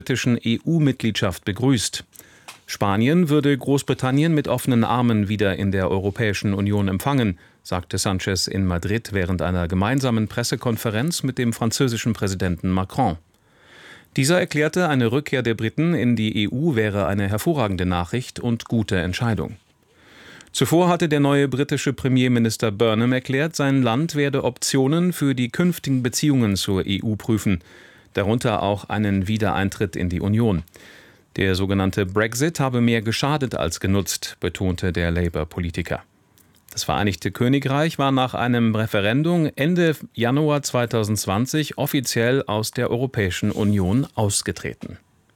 britischen EU-Mitgliedschaft begrüßt. Spanien würde Großbritannien mit offenen Armen wieder in der Europäischen Union empfangen, sagte Sánchez in Madrid während einer gemeinsamen Pressekonferenz mit dem französischen Präsidenten Macron. Dieser erklärte, eine Rückkehr der Briten in die EU wäre eine hervorragende Nachricht und gute Entscheidung. Zuvor hatte der neue britische Premierminister Burnham erklärt, sein Land werde Optionen für die künftigen Beziehungen zur EU prüfen, darunter auch einen Wiedereintritt in die Union. Der sogenannte Brexit habe mehr geschadet als genutzt, betonte der Labour-Politiker. Das Vereinigte Königreich war nach einem Referendum Ende Januar 2020 offiziell aus der Europäischen Union ausgetreten.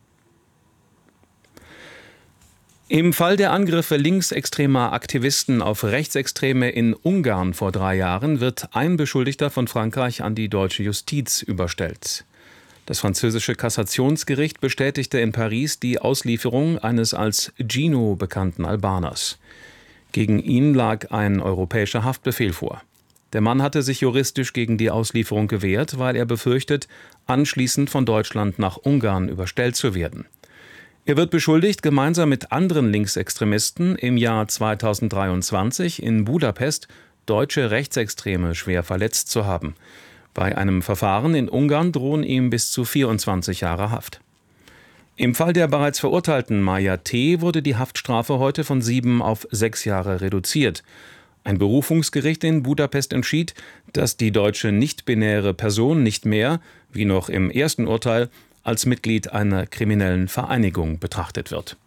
Im Fall der Angriffe linksextremer Aktivisten auf Rechtsextreme in Ungarn vor 3 Jahren wird ein Beschuldigter von Frankreich an die deutsche Justiz überstellt. Das französische Kassationsgericht bestätigte in Paris die Auslieferung eines als Gino bekannten Albaners. Gegen ihn lag ein europäischer Haftbefehl vor. Der Mann hatte sich juristisch gegen die Auslieferung gewehrt, weil er befürchtet, anschließend von Deutschland nach Ungarn überstellt zu werden. Er wird beschuldigt, gemeinsam mit anderen Linksextremisten im Jahr 2023 in Budapest deutsche Rechtsextreme schwer verletzt zu haben. Bei einem Verfahren in Ungarn drohen ihm bis zu 24 Jahre Haft. Im Fall der bereits verurteilten Maja T. wurde die Haftstrafe heute von 7 auf 6 Jahre reduziert. Ein Berufungsgericht in Budapest entschied, dass die deutsche nicht-binäre Person nicht mehr, wie noch im ersten Urteil, als Mitglied einer kriminellen Vereinigung betrachtet wird.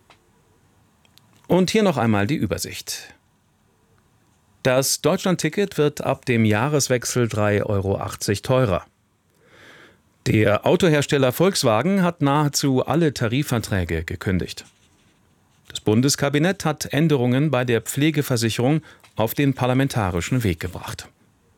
Und hier noch einmal die Übersicht. Das Deutschland-Ticket wird ab dem Jahreswechsel 3,80 € teurer. Der Autohersteller Volkswagen hat nahezu alle Tarifverträge gekündigt. Das Bundeskabinett hat Änderungen bei der Pflegeversicherung auf den parlamentarischen Weg gebracht.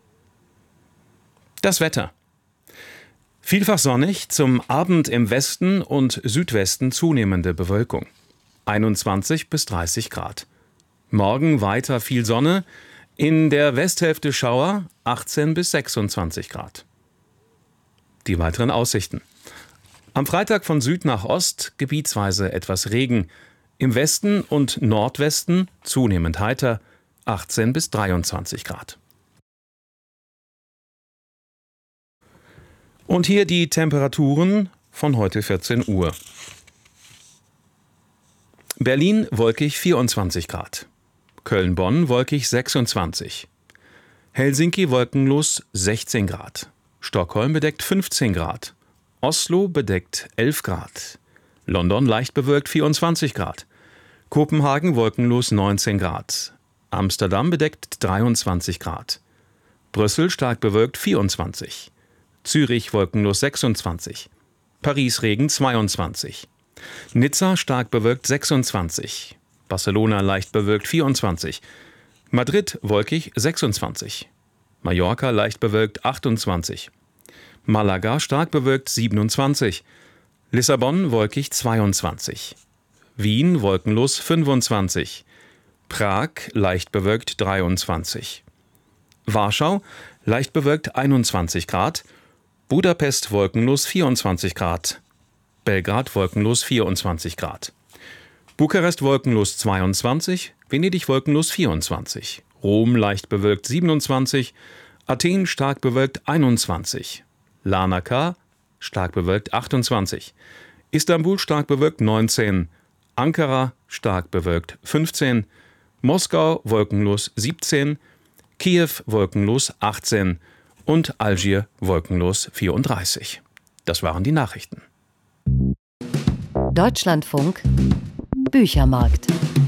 Das Wetter. Vielfach sonnig, zum Abend im Westen und Südwesten zunehmende Bewölkung. 21 bis 30 Grad. Morgen weiter viel Sonne, in der Westhälfte Schauer, 18 bis 26 Grad. Die weiteren Aussichten. Am Freitag von Süd nach Ost gebietsweise etwas Regen. Im Westen und Nordwesten zunehmend heiter, 18 bis 23 Grad. Und hier die Temperaturen von heute 14 Uhr. Berlin wolkig 24 Grad. Köln-Bonn wolkig 26. Helsinki wolkenlos 16 Grad. Stockholm bedeckt 15 Grad. Oslo bedeckt 11 Grad. London leicht bewölkt 24 Grad. Kopenhagen wolkenlos 19 Grad. Amsterdam bedeckt 23 Grad. Brüssel stark bewölkt 24. Zürich wolkenlos 26. Paris Regen 22. Nizza stark bewölkt 26. Barcelona leicht bewölkt 24. Madrid wolkig 26. Mallorca leicht bewölkt 28. Malaga stark bewölkt 27. Lissabon wolkig 22. Wien wolkenlos 25. Prag leicht bewölkt 23. Warschau leicht bewölkt 21 Grad. Budapest wolkenlos 24 Grad. Belgrad wolkenlos 24 Grad. Bukarest wolkenlos 22. Venedig wolkenlos 24. Rom leicht bewölkt 27. Athen stark bewölkt 21. Larnaca stark bewölkt 28. Istanbul stark bewölkt 19. Ankara stark bewölkt 15. Moskau wolkenlos 17. Kiew wolkenlos 18. Und Algier wolkenlos 34. Das waren die Nachrichten. Deutschlandfunk Büchermarkt.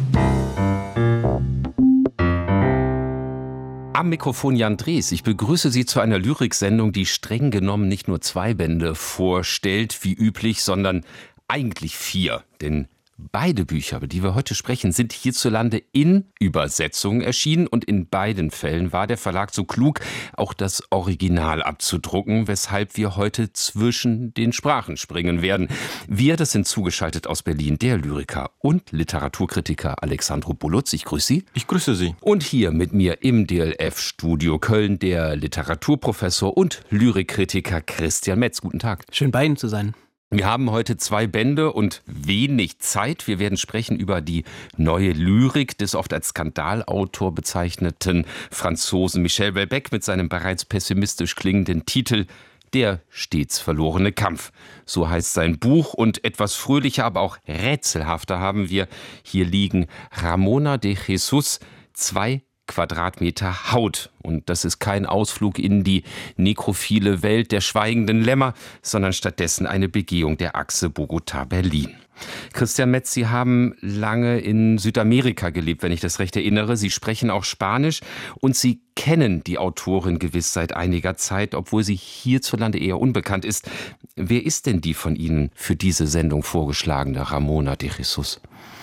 Am Mikrofon Jan Drees. Ich begrüße Sie zu einer Lyriksendung, die streng genommen nicht nur 2 Bände vorstellt, wie üblich, sondern eigentlich 4. Denn beide Bücher, über die wir heute sprechen, sind hierzulande in Übersetzungen erschienen und in beiden Fällen war der Verlag so klug, auch das Original abzudrucken, weshalb wir heute zwischen den Sprachen springen werden. Wir, das sind zugeschaltet aus Berlin, der Lyriker und Literaturkritiker Alexandru Bulutz. Ich grüße Sie. Ich grüße Sie. Und hier mit mir im DLF-Studio Köln der Literaturprofessor und Lyrikkritiker Christian Metz. Guten Tag. Schön bei Ihnen zu sein. Wir haben heute 2 Bände und wenig Zeit. Wir werden sprechen über die neue Lyrik des oft als Skandalautor bezeichneten Franzosen Michel Houellebecq mit seinem bereits pessimistisch klingenden Titel Der stets verlorene Kampf. So heißt sein Buch, und etwas fröhlicher, aber auch rätselhafter haben wir hier liegen Ramona de Jesus, 2 Quadratmeter Haut. Und das ist kein Ausflug in die nekrophile Welt der schweigenden Lämmer, sondern stattdessen eine Begehung der Achse Bogotá-Berlin. Christian Metz, Sie haben lange in Südamerika gelebt, wenn ich das recht erinnere. Sie sprechen auch Spanisch und Sie kennen die Autorin gewiss seit einiger Zeit, obwohl sie hierzulande eher unbekannt ist. Wer ist denn die von Ihnen für diese Sendung vorgeschlagene Ramona de Jesus?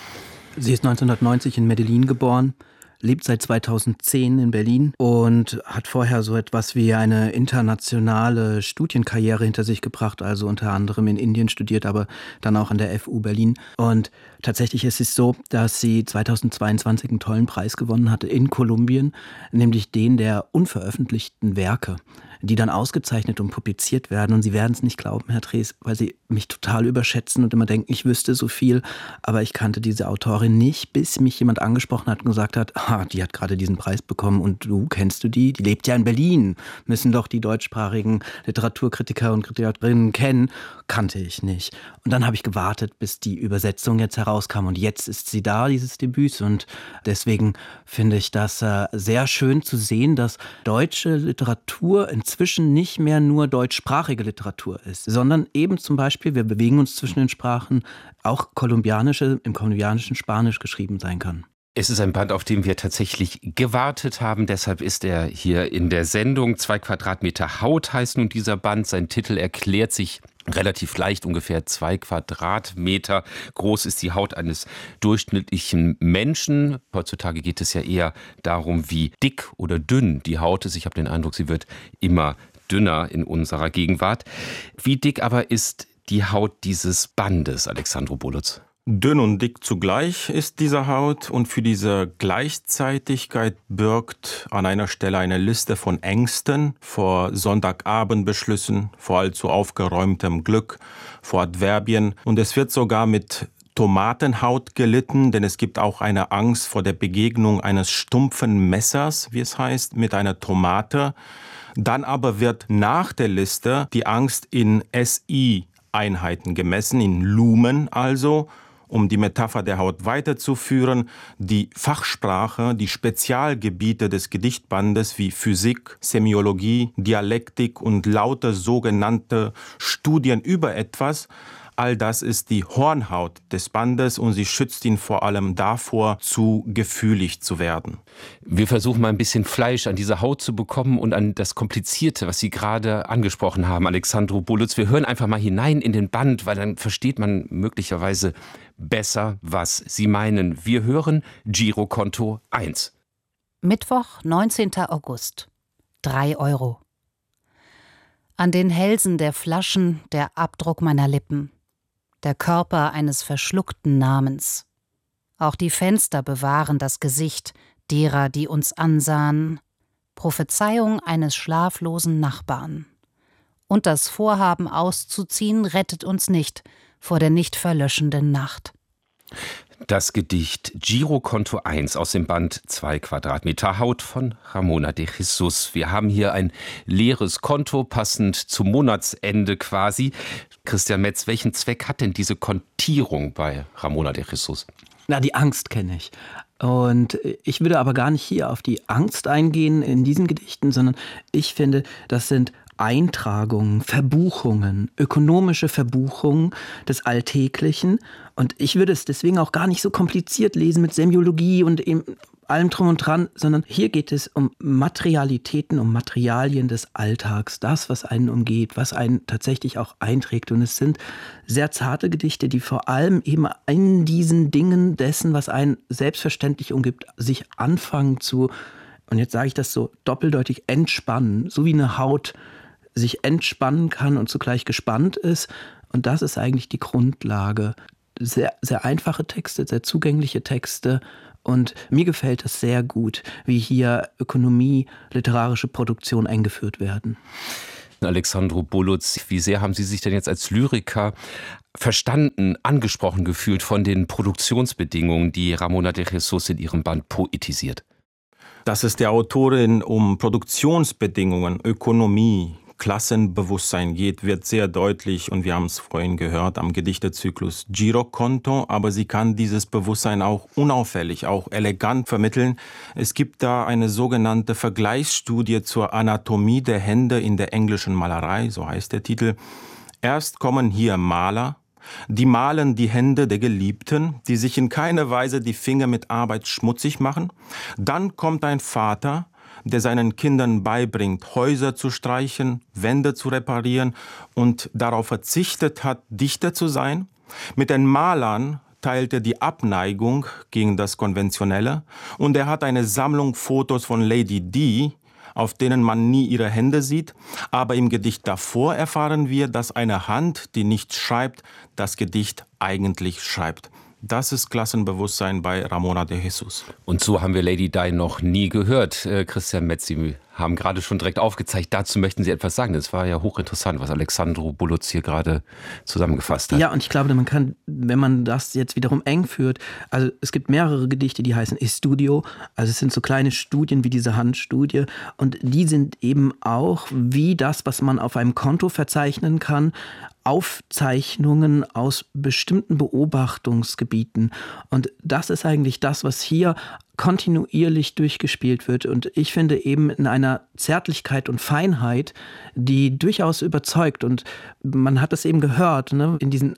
Sie ist 1990 in Medellin geboren, lebt seit 2010 in Berlin und hat vorher so etwas wie eine internationale Studienkarriere hinter sich gebracht, also unter anderem in Indien studiert, aber dann auch an der FU Berlin. Und tatsächlich ist es so, dass sie 2022 einen tollen Preis gewonnen hatte in Kolumbien, nämlich den der unveröffentlichten Werke, die dann ausgezeichnet und publiziert werden. Und Sie werden es nicht glauben, Herr Drees, weil Sie mich total überschätzen und immer denken, ich wüsste so viel. Aber ich kannte diese Autorin nicht, bis mich jemand angesprochen hat und gesagt hat, die hat gerade diesen Preis bekommen und kennst du die? Die lebt ja in Berlin. Müssen doch die deutschsprachigen Literaturkritiker und Kritikerinnen kennen. Kannte ich nicht. Und dann habe ich gewartet, bis die Übersetzung jetzt herauskam. Und jetzt ist sie da, dieses Debüt. Und deswegen finde ich das sehr schön zu sehen, dass deutsche Literatur inzwischen nicht mehr nur deutschsprachige Literatur ist, sondern eben zum Beispiel, wir bewegen uns zwischen den Sprachen, auch im kolumbianischen Spanisch geschrieben sein kann. Es ist ein Band, auf den wir tatsächlich gewartet haben. Deshalb ist er hier in der Sendung. 2 Quadratmeter Haut heißt nun dieser Band. Sein Titel erklärt sich relativ leicht. Ungefähr 2 Quadratmeter groß ist die Haut eines durchschnittlichen Menschen. Heutzutage geht es ja eher darum, wie dick oder dünn die Haut ist. Ich habe den Eindruck, sie wird immer dünner in unserer Gegenwart. Wie dick aber ist die Haut dieses Bandes, Alexandro Bolutz? Dünn und dick zugleich ist diese Haut, und für diese Gleichzeitigkeit birgt an einer Stelle eine Liste von Ängsten vor Sonntagabendbeschlüssen, vor allzu aufgeräumtem Glück, vor Adverbien, und es wird sogar mit Tomatenhaut gelitten, denn es gibt auch eine Angst vor der Begegnung eines stumpfen Messers, wie es heißt, mit einer Tomate. Dann aber wird nach der Liste die Angst in SI-Einheiten gemessen, in Lumen also. Um die Metapher der Haut weiterzuführen, die Fachsprache, die Spezialgebiete des Gedichtbandes wie Physik, Semiologie, Dialektik und lauter sogenannte Studien über etwas, all das ist die Hornhaut des Bandes, und sie schützt ihn vor allem davor, zu gefühlig zu werden. Wir versuchen mal ein bisschen Fleisch an diese Haut zu bekommen und an das Komplizierte, was Sie gerade angesprochen haben, Alexandro Bolutz. Wir hören einfach mal hinein in den Band, weil dann versteht man möglicherweise besser, was Sie meinen. Wir hören Girokonto 1. Mittwoch, 19. August. 3 €. An den Hälsen der Flaschen der Abdruck meiner Lippen. Der Körper eines verschluckten Namens. Auch die Fenster bewahren das Gesicht derer, die uns ansahen. Prophezeiung eines schlaflosen Nachbarn. Und das Vorhaben auszuziehen rettet uns nicht vor der nicht verlöschenden Nacht. Das Gedicht Girokonto 1 aus dem Band 2 Quadratmeter Haut von Ramona de Jesus. Wir haben hier ein leeres Konto, passend zum Monatsende quasi. Christian Metz, welchen Zweck hat denn diese Kontierung bei Ramona de Jesus? Die Angst kenne ich. Und ich würde aber gar nicht hier auf die Angst eingehen in diesen Gedichten, sondern ich finde, das sind Eintragungen, Verbuchungen, ökonomische Verbuchungen des Alltäglichen. Und ich würde es deswegen auch gar nicht so kompliziert lesen mit Semiologie und eben allem drum und dran, sondern hier geht es um Materialitäten, um Materialien des Alltags, das, was einen umgeht, was einen tatsächlich auch einträgt. Und es sind sehr zarte Gedichte, die vor allem eben in diesen Dingen dessen, was einen selbstverständlich umgibt, sich anfangen zu, und jetzt sage ich das so doppeldeutig, entspannen, so wie eine Haut sich entspannen kann und zugleich gespannt ist. Und das ist eigentlich die Grundlage. Sehr, sehr einfache Texte, sehr zugängliche Texte. Und mir gefällt es sehr gut, wie hier Ökonomie, literarische Produktion eingeführt werden. Alexandru Buluț, wie sehr haben Sie sich denn jetzt als Lyriker verstanden, angesprochen gefühlt von den Produktionsbedingungen, die Ramona de Jesus in ihrem Band poetisiert? Dass es der Autorin um Produktionsbedingungen, Ökonomie, Klassenbewusstsein geht, wird sehr deutlich, und wir haben es vorhin gehört am Gedichtezyklus Giroconto, aber sie kann dieses Bewusstsein auch unauffällig, auch elegant vermitteln. Es gibt da eine sogenannte Vergleichsstudie zur Anatomie der Hände in der englischen Malerei, so heißt der Titel. Erst kommen hier Maler, die malen die Hände der Geliebten, die sich in keiner Weise die Finger mit Arbeit schmutzig machen. Dann kommt ein Vater, der seinen Kindern beibringt, Häuser zu streichen, Wände zu reparieren und darauf verzichtet hat, Dichter zu sein. Mit den Malern teilt er die Abneigung gegen das Konventionelle, und er hat eine Sammlung Fotos von Lady Di, auf denen man nie ihre Hände sieht. Aber im Gedicht davor erfahren wir, dass eine Hand, die nicht schreibt, das Gedicht eigentlich schreibt. Das ist Klassenbewusstsein bei Ramona de Jesus. Und so haben wir Lady Di noch nie gehört. Christian Metz, Sie haben gerade schon direkt aufgezeigt, dazu möchten Sie etwas sagen. Das war ja hochinteressant, was Alexandru Buluț hier gerade zusammengefasst hat. Ja, und ich glaube, man kann, wenn man das jetzt wiederum eng führt, also es gibt mehrere Gedichte, die heißen Estudio, also es sind so kleine Studien wie diese Handstudie, und die sind eben auch wie das, was man auf einem Konto verzeichnen kann, Aufzeichnungen aus bestimmten Beobachtungsgebieten. Und das ist eigentlich das, was hier kontinuierlich durchgespielt wird. Und ich finde eben in einer Zärtlichkeit und Feinheit, die durchaus überzeugt. Und man hat es eben gehört, ne, in diesen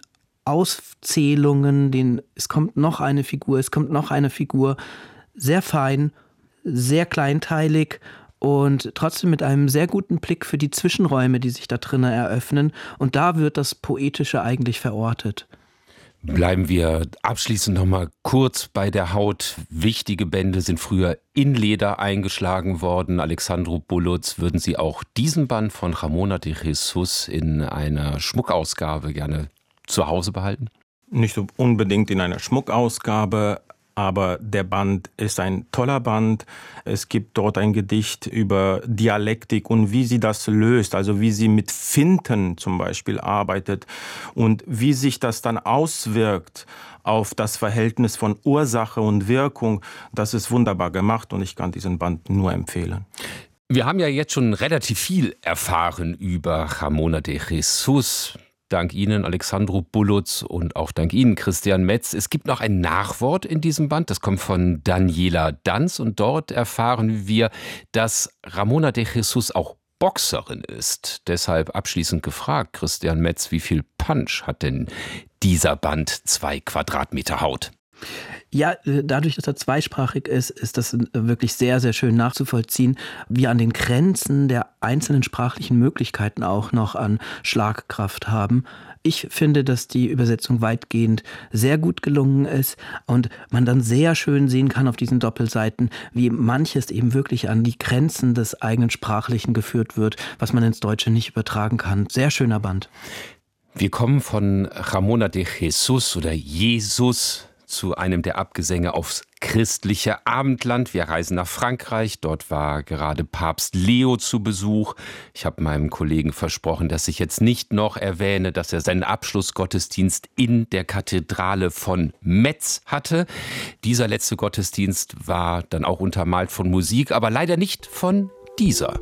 Auszählungen, es kommt noch eine Figur, es kommt noch eine Figur, sehr fein, sehr kleinteilig und trotzdem mit einem sehr guten Blick für die Zwischenräume, die sich da drinnen eröffnen. Und da wird das Poetische eigentlich verortet. Bleiben wir abschließend noch mal kurz bei der Haut. Wichtige Bände sind früher in Leder eingeschlagen worden. Alexandru Buluț, würden Sie auch diesen Band von Ramona de Jesus in einer Schmuckausgabe gerne zu Hause behalten? Nicht so unbedingt in einer Schmuckausgabe, aber der Band ist ein toller Band. Es gibt dort ein Gedicht über Dialektik und wie sie das löst, also wie sie mit Finten zum Beispiel arbeitet und wie sich das dann auswirkt auf das Verhältnis von Ursache und Wirkung. Das ist wunderbar gemacht und ich kann diesen Band nur empfehlen. Wir haben ja jetzt schon relativ viel erfahren über Ramona de Jesus. Dank Ihnen, Alexandru Buluț, und auch dank Ihnen, Christian Metz. Es gibt noch ein Nachwort in diesem Band, das kommt von Daniela Danz, und dort erfahren wir, dass Ramona de Jesus auch Boxerin ist. Deshalb abschließend gefragt, Christian Metz, wie viel Punch hat denn dieser Band 2 Quadratmeter Haut? Ja, dadurch, dass er zweisprachig ist, ist das wirklich sehr, sehr schön nachzuvollziehen, wie an den Grenzen der einzelnen sprachlichen Möglichkeiten auch noch an Schlagkraft haben. Ich finde, dass die Übersetzung weitgehend sehr gut gelungen ist und man dann sehr schön sehen kann auf diesen Doppelseiten, wie manches eben wirklich an die Grenzen des eigenen Sprachlichen geführt wird, was man ins Deutsche nicht übertragen kann. Sehr schöner Band. Wir kommen von Ramona de Jesus oder Jesus zu einem der Abgesänge aufs christliche Abendland. Wir reisen nach Frankreich. Dort war gerade Papst Leo zu Besuch. Ich habe meinem Kollegen versprochen, dass ich jetzt nicht noch erwähne, dass er seinen Abschlussgottesdienst in der Kathedrale von Metz hatte. Dieser letzte Gottesdienst war dann auch untermalt von Musik, aber leider nicht von dieser.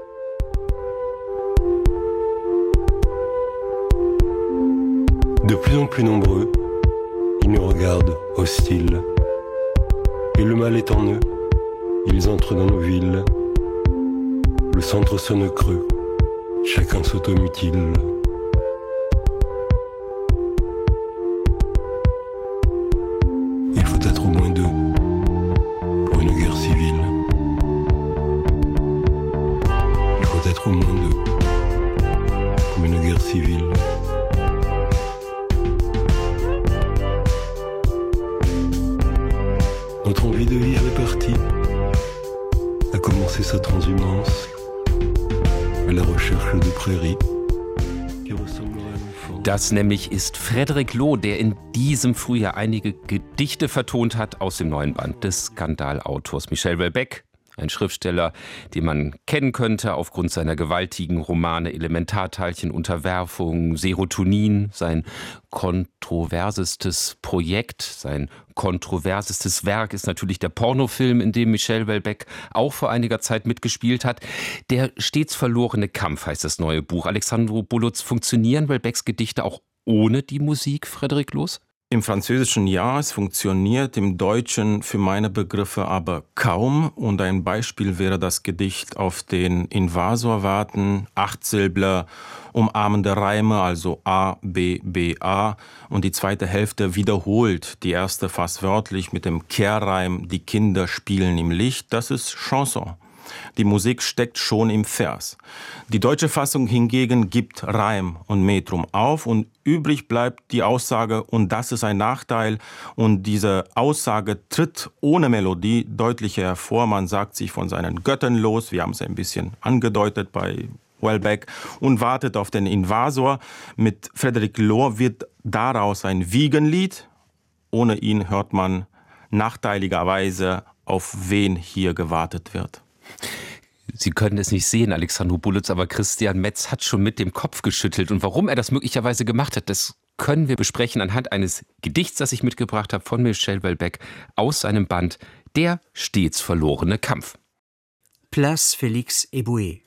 De plus en plus nombreux, ils nous regardent hostiles. Et le mal est en eux, ils entrent dans nos villes. Le centre sonne creux, chacun s'automutile. Il faut être au moins deux pour une guerre civile. Il faut être au moins deux pour une guerre civile. Notre envie de vivre est partie, a commencé sa transhumance à la recherche de prairies qui ressembleraient à l'enfant. Das nämlich ist Frédéric Loh, der in diesem Frühjahr einige Gedichte vertont hat aus dem neuen Band des Skandalautors Michel Houellebecq. Ein Schriftsteller, den man kennen könnte aufgrund seiner gewaltigen Romane Elementarteilchen, Unterwerfung, Serotonin, sein kontroversestes Projekt, sein kontroversestes Werk ist natürlich der Pornofilm, in dem Michel Houellebecq auch vor einiger Zeit mitgespielt hat. Der stets verlorene Kampf heißt das neue Buch. Alexandru Buluț, funktionieren Houellebecqs Gedichte auch ohne die Musik, Frédéric Loos? Im Französischen ja, es funktioniert, im Deutschen für meine Begriffe aber kaum. Und ein Beispiel wäre das Gedicht auf den Invasor warten, 8-Silbler, umarmende Reime, also A, B, B, A. Und die zweite Hälfte wiederholt die erste fast wörtlich mit dem Kehrreim, die Kinder spielen im Licht. Das ist Chanson. Die Musik steckt schon im Vers. Die deutsche Fassung hingegen gibt Reim und Metrum auf und übrig bleibt die Aussage, und das ist ein Nachteil. Und diese Aussage tritt ohne Melodie deutlicher hervor. Man sagt sich von seinen Göttern los, wir haben es ein bisschen angedeutet bei Houellebecq, und wartet auf den Invasor. Mit Frédéric Loos wird daraus ein Wiegenlied. Ohne ihn hört man nachteiligerweise, auf wen hier gewartet wird. Sie können es nicht sehen, Alexandru Buluț, aber Christian Metz hat schon mit dem Kopf geschüttelt. Und warum er das möglicherweise gemacht hat, das können wir besprechen anhand eines Gedichts, das ich mitgebracht habe von Michel Houellebecq aus seinem Band Der stets verlorene Kampf. Place Félix Éboué.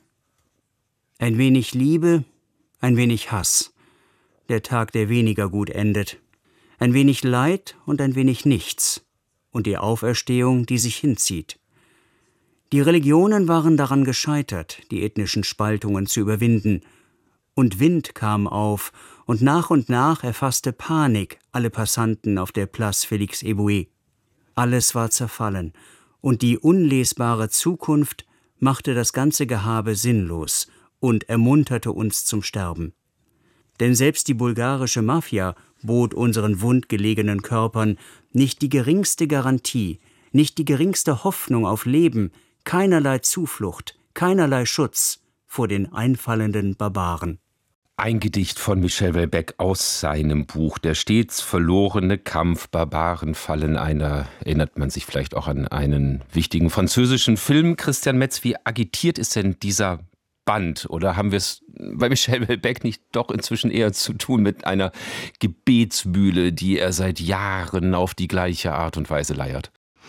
Ein wenig Liebe, ein wenig Hass. Der Tag, der weniger gut endet. Ein wenig Leid und ein wenig Nichts. Und die Auferstehung, die sich hinzieht. Die Religionen waren daran gescheitert, die ethnischen Spaltungen zu überwinden. Und Wind kam auf, und nach erfasste Panik alle Passanten auf der Place Félix Éboué. Alles war zerfallen, und die unlesbare Zukunft machte das ganze Gehabe sinnlos und ermunterte uns zum Sterben. Denn selbst die bulgarische Mafia bot unseren wundgelegenen Körpern nicht die geringste Garantie, nicht die geringste Hoffnung auf Leben, keinerlei Zuflucht, keinerlei Schutz vor den einfallenden Barbaren. Ein Gedicht von Michel Houellebecq aus seinem Buch Der stets verlorene Kampf, Barbaren fallen einer. Erinnert man sich vielleicht auch an einen wichtigen französischen Film. Christian Metz, wie agitiert ist denn dieser Band? Oder haben wir es bei Michel Houellebecq nicht doch inzwischen eher zu tun mit einer Gebetsmühle, die er seit Jahren auf die gleiche Art und Weise leiert?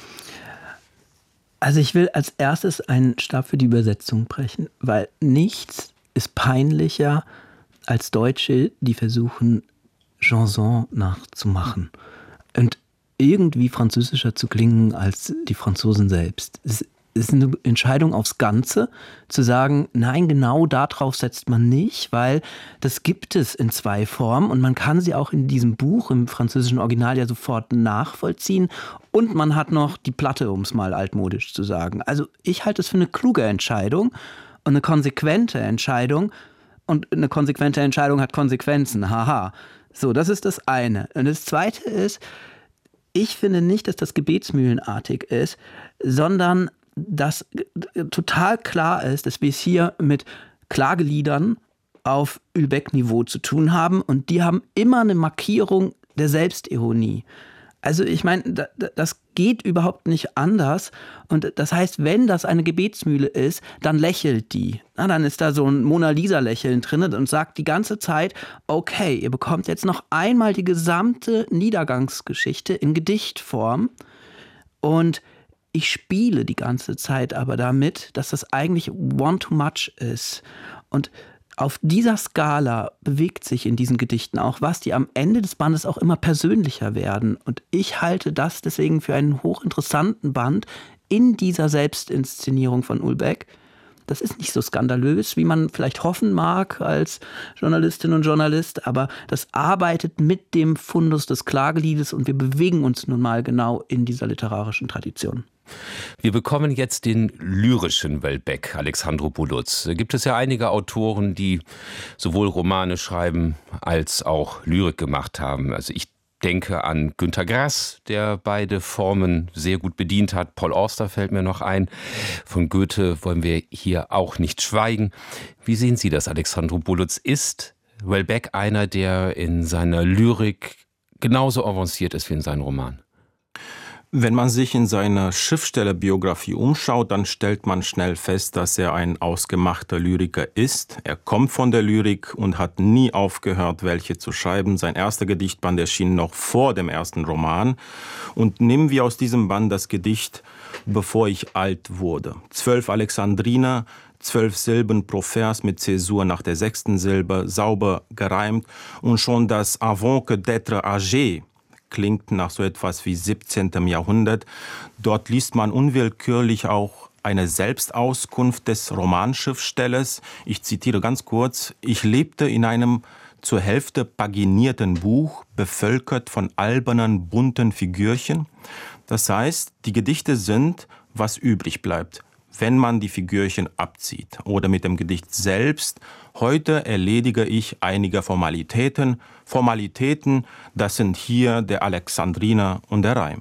Also ich will als erstes einen Stab für die Übersetzung brechen, weil nichts ist peinlicher als Deutsche, die versuchen, Chanson nachzumachen und irgendwie französischer zu klingen als die Franzosen selbst. Es ist eine Entscheidung aufs Ganze, zu sagen, nein, genau darauf setzt man nicht, weil das gibt es in zwei Formen und man kann sie auch in diesem Buch im französischen Original ja sofort nachvollziehen und man hat noch die Platte, um es mal altmodisch zu sagen. Also ich halte es für eine kluge Entscheidung und eine konsequente Entscheidung, und eine konsequente Entscheidung hat Konsequenzen, haha. So, das ist das eine. Und das zweite ist, ich finde nicht, dass das gebetsmühlenartig ist, sondern dass total klar ist, dass wir es hier mit Klageliedern auf Houellebecq-Niveau zu tun haben und die haben immer eine Markierung der Selbstironie. Also ich meine, das geht überhaupt nicht anders und das heißt, wenn das eine Gebetsmühle ist, dann lächelt die. Na, dann ist da so ein Mona-Lisa-Lächeln drin und sagt die ganze Zeit, okay, ihr bekommt jetzt noch einmal die gesamte Niedergangsgeschichte in Gedichtform und ich spiele die ganze Zeit aber damit, dass das eigentlich one too much ist. Und auf dieser Skala bewegt sich in diesen Gedichten auch was, die am Ende des Bandes auch immer persönlicher werden. Und ich halte das deswegen für einen hochinteressanten Band in dieser Selbstinszenierung von Houellebecq. Das ist nicht so skandalös, wie man vielleicht hoffen mag als Journalistin und Journalist, aber das arbeitet mit dem Fundus des Klageliedes und wir bewegen uns nun mal genau in dieser literarischen Tradition. Wir bekommen jetzt den lyrischen Houellebecq, Alexandru Buluț. Da gibt es ja einige Autoren, die sowohl Romane schreiben als auch Lyrik gemacht haben. Also ich denke an Günter Grass, der beide Formen sehr gut bedient hat. Paul Auster fällt mir noch ein. Von Goethe wollen wir hier auch nicht schweigen. Wie sehen Sie das, Alexandru Buluț? Ist Houellebecq einer, der in seiner Lyrik genauso avanciert ist wie in seinen Romanen? Wenn man sich in seiner Schriftstellerbiografie umschaut, dann stellt man schnell fest, dass er ein ausgemachter Lyriker ist. Er kommt von der Lyrik und hat nie aufgehört, welche zu schreiben. Sein erster Gedichtband erschien noch vor dem ersten Roman. Und nehmen wir aus diesem Band das Gedicht »Bevor ich alt wurde«. 12 Alexandriner, 12 Silben pro Vers mit Zäsur nach der 6. Silbe, sauber gereimt. Und schon das Avant que d'être âgé klingt nach so etwas wie 17. Jahrhundert. Dort liest man unwillkürlich auch eine Selbstauskunft des Romanschriftstellers. Ich zitiere ganz kurz: Ich lebte in einem zur Hälfte paginierten Buch, bevölkert von albernen, bunten Figürchen. Das heißt, die Gedichte sind, was übrig bleibt, wenn man die Figürchen abzieht. Oder mit dem Gedicht selbst: Heute erledige ich einige Formalitäten. Formalitäten, das sind hier der Alexandriner und der Reim.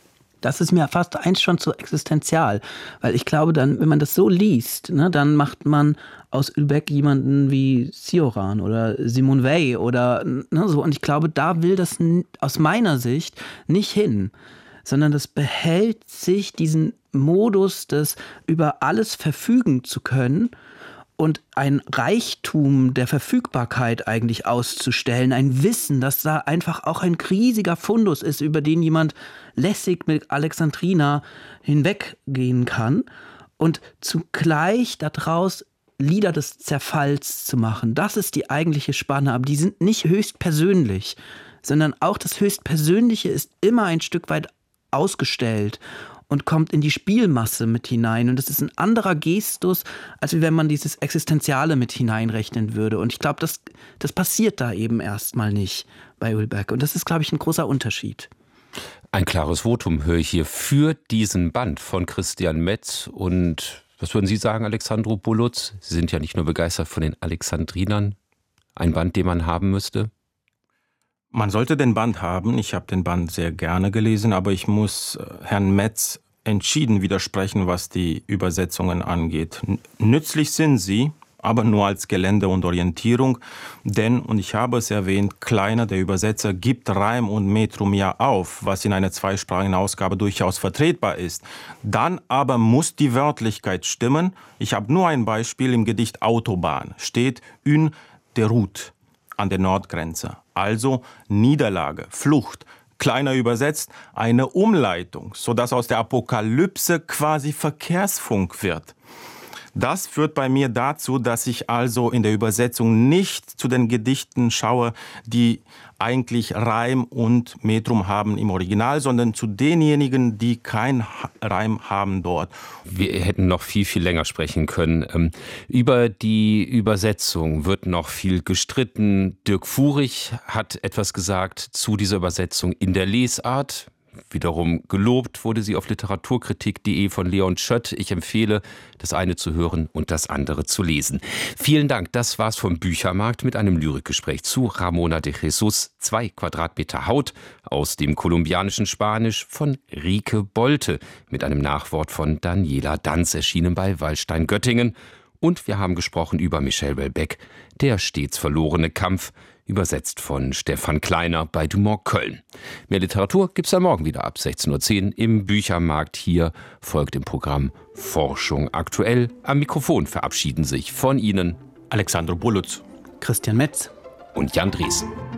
Das ist mir fast eins schon zu existenzial, weil ich glaube dann, wenn man das so liest, ne, dann macht man aus Houellebecq jemanden wie Cioran oder Simone Weil oder ne, so. Und ich glaube, da will das aus meiner Sicht nicht hin, sondern das behält sich diesen Modus, des über alles verfügen zu können und ein Reichtum der Verfügbarkeit eigentlich auszustellen, ein Wissen, dass da einfach auch ein riesiger Fundus ist, über den jemand lässig mit Alexandrina hinweggehen kann und zugleich daraus Lieder des Zerfalls zu machen. Das ist die eigentliche Spanne, aber die sind nicht höchstpersönlich, sondern auch das Höchstpersönliche ist immer ein Stück weit ausgestellt und kommt in die Spielmasse mit hinein. Und das ist ein anderer Gestus, als wenn man dieses Existenziale mit hineinrechnen würde. Und ich glaube, das passiert da eben erstmal nicht bei Houellebecq. Und das ist, glaube ich, ein großer Unterschied. Ein klares Votum höre ich hier für diesen Band von Christian Metz. Und was würden Sie sagen, Alexandru Bulutz? Sie sind ja nicht nur begeistert von den Alexandrinern. Ein Band, den man haben müsste? Man sollte den Band haben. Ich habe den Band sehr gerne gelesen, aber ich muss Herrn Metz entschieden widersprechen, was die Übersetzungen angeht. Nützlich sind sie, aber nur als Gelände und Orientierung. Denn, und ich habe es erwähnt, Kleiner, der Übersetzer, gibt Reim und Metrum ja auf, was in einer zweisprachigen Ausgabe durchaus vertretbar ist. Dann aber muss die Wörtlichkeit stimmen. Ich habe nur ein Beispiel: im Gedicht Autobahn steht une déroute an der Nordgrenze. Also Niederlage, Flucht. Kleiner übersetzt, eine Umleitung, sodass aus der Apokalypse quasi Verkehrsfunk wird. Das führt bei mir dazu, dass ich also in der Übersetzung nicht zu den Gedichten schaue, die eigentlich Reim und Metrum haben im Original, sondern zu denjenigen, die kein Reim haben dort. Wir hätten noch viel, viel länger sprechen können. Über die Übersetzung wird noch viel gestritten. Dirk Furich hat etwas gesagt zu dieser Übersetzung in der Lesart. Wiederum gelobt wurde sie auf literaturkritik.de von Leon Schött. Ich empfehle, das eine zu hören und das andere zu lesen. Vielen Dank, das war's vom Büchermarkt mit einem Lyrikgespräch zu Ramona de Jesus, 2 Quadratmeter Haut aus dem kolumbianischen Spanisch von Rike Bolte mit einem Nachwort von Daniela Danz, erschienen bei Wallstein Göttingen. Und wir haben gesprochen über Michel Houellebecq, Der stets verlorene Kampf, übersetzt von Stefan Kleiner bei Dumont Köln. Mehr Literatur gibt's dann morgen wieder ab 16:10 Uhr im Büchermarkt. Hier folgt im Programm Forschung aktuell. Am Mikrofon verabschieden sich von Ihnen Alexandru Bulutz, Christian Metz und Jan Drießen.